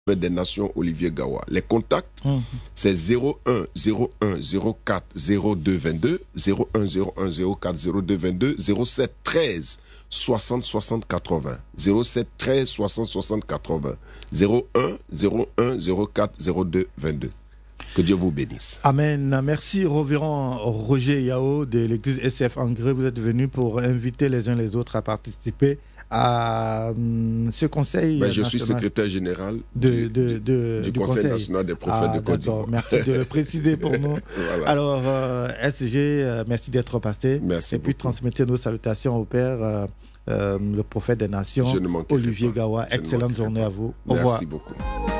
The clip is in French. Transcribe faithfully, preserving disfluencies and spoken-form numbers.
des Nations, Olivier Gawa. Les contacts, mmh. c'est zéro un zéro un zéro quatre zéro deux vingt-deux, zéro un zéro un zéro quatre zéro deux vingt-deux, zéro sept treize soixante soixante quatre-vingts, zéro sept treize soixante soixante quatre-vingts, zéro un zéro un zéro quatre zéro deux vingt-deux. Que Dieu vous bénisse. Amen. Merci, révérend Roger Yao de l'église S C F Angré. Vous êtes venu pour inviter les uns les autres à participer à um, ce conseil. Ben, je suis secrétaire général de, du, de, de, du, du conseil, conseil national des prophètes ah, de Côte d'Ivoire. Merci de le préciser pour nous. Voilà. Alors, euh, S G, euh, merci d'être passé. Merci Et puis, beaucoup. transmettez nos salutations au Père, euh, euh, le prophète des Nations, Olivier pas. Gawa. Excellente journée pas. à vous. Au merci revoir. beaucoup.